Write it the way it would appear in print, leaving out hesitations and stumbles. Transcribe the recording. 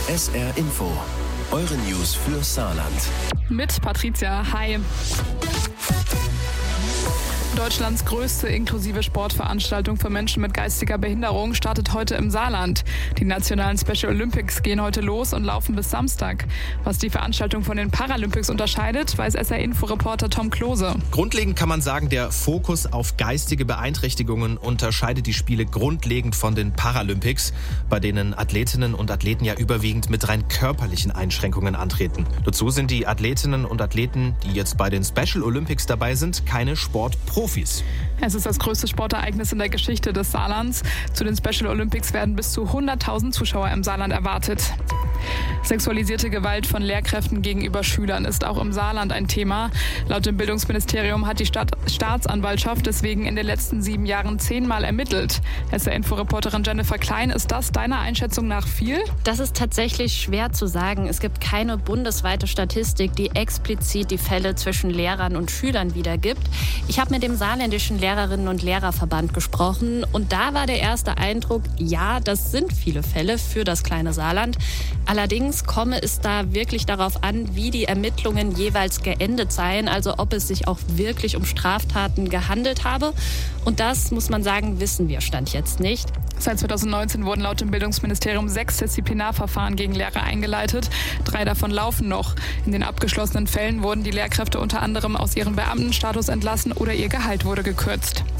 SR Info, eure News für Saarland. Mit Patricia, hi. Deutschlands größte inklusive Sportveranstaltung für Menschen mit geistiger Behinderung startet heute im Saarland. Die nationalen Special Olympics gehen heute los und laufen bis Samstag. Was die Veranstaltung von den Paralympics unterscheidet, weiß SR-Info-Reporter Tom Klose. Grundlegend kann man sagen, der Fokus auf geistige Beeinträchtigungen unterscheidet die Spiele grundlegend von den Paralympics, bei denen Athletinnen und Athleten ja überwiegend mit rein körperlichen Einschränkungen antreten. Dazu sind die Athletinnen und Athleten, die jetzt bei den Special Olympics dabei sind, keine Sportprofis. Es ist das größte Sportereignis in der Geschichte des Saarlands. Zu den Special Olympics werden bis zu 100.000 Zuschauer im Saarland erwartet. Sexualisierte Gewalt von Lehrkräften gegenüber Schülern ist auch im Saarland ein Thema. Laut dem Bildungsministerium hat die Staatsanwaltschaft deswegen in den letzten 7 Jahren 10-mal ermittelt. SR-Info-Reporterin Jennifer Klein, ist das deiner Einschätzung nach viel? Das ist tatsächlich schwer zu sagen. Es gibt keine bundesweite Statistik, die explizit die Fälle zwischen Lehrern und Schülern wiedergibt. Ich habe mit dem saarländischen Lehrerinnen- und Lehrerverband gesprochen und da war der erste Eindruck, ja, das sind viele Fälle für das kleine Saarland. Allerdings komme es da wirklich darauf an, wie die Ermittlungen jeweils geendet seien, also ob es sich auch wirklich um Straftaten gehandelt habe. Und das, muss man sagen, wissen wir Stand jetzt nicht. Seit 2019 wurden laut dem Bildungsministerium 6 Disziplinarverfahren gegen Lehrer eingeleitet. 3 davon laufen noch. In den abgeschlossenen Fällen wurden die Lehrkräfte unter anderem aus ihrem Beamtenstatus entlassen oder ihr Gehalt wurde gekürzt.